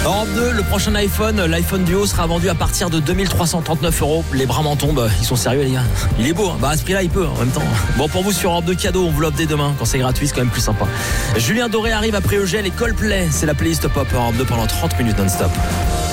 Europe 2, le prochain iPhone, l'iPhone Duo sera vendu à partir de 2339 €. Les bras m'en tombent, ils sont sérieux les gars. Il est beau, hein. Bah à ce prix-là il peut en même temps. Bon, pour vous sur Europe 2 cadeau, on vous l'offre dès demain. Quand c'est gratuit, c'est quand même plus sympa. Julien Doré arrive après Eugène et Coldplay. C'est la playlist pop Europe 2 pendant 30 minutes non-stop.